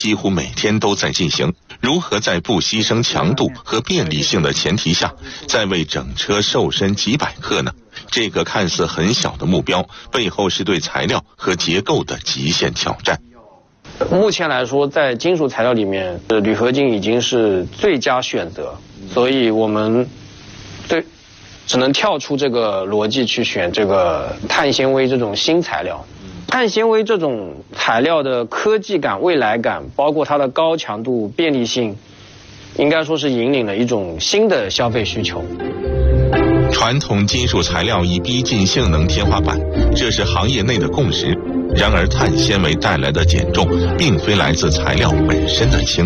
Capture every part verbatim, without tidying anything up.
几乎每天都在进行。如何在不牺牲强度和便利性的前提下，再为整车瘦身几百克呢？这个看似很小的目标，背后是对材料和结构的极限挑战。 目前来说，在金属材料里面，铝合金已经是最佳选择，所以我们对只能跳出这个逻辑去选这个碳纤维这种新材料。碳纤维这种材料的科技感、未来感，包括它的高强度、便利性，应该说是引领了一种新的消费需求。 传统金属材料已逼近性能天花板，这是行业内的共识。然而，碳纤维带来的减重，并非来自材料本身的轻。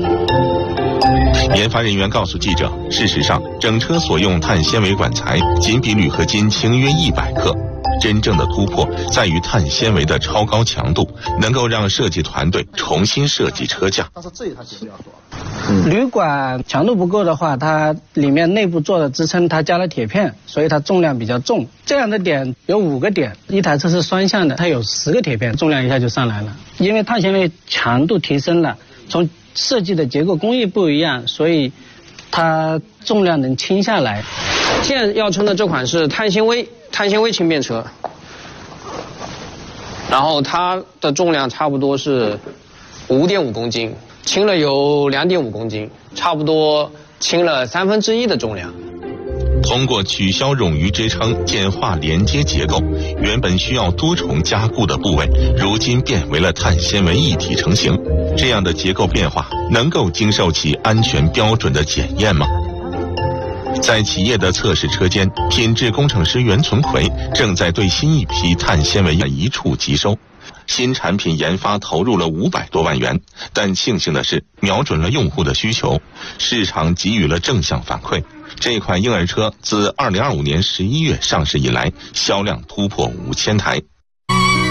研发人员告诉记者，事实上，整车所用碳纤维管材仅比铝合金轻约一百克。真正的突破在于碳纤维的超高强度，能够让设计团队重新设计车架。 但是这一台其实要做。 铝管强度不够的话，它里面内部做的支撑，它加了铁片，所以它重量比较重。这样的点有五个点，一台车是双向的，它有十个铁片，重量一下就上来了。因为碳纤维强度提升了，从设计的结构工艺不一样，所以它重量能轻下来。 现在要称的这款是碳纤维碳纤维轻便车，然后它的重量差不多是五点五公斤，轻了有两点五公斤，差不多轻了三分之一的重量。 通过取消冗余支撑、简化连接结构，原本需要多重加固的部位，如今变为了碳纤维一体成型。这样的结构变化能够经受起安全标准的检验吗？在企业的测试车间，品质工程师袁存奎正在对新一批碳纤维一触即收。新产品研发投入了五百多万元，但庆幸的是，瞄准了用户的需求，市场给予了正向反馈。这款婴儿车自二零二五年十一月上市以来，销量突破五千台。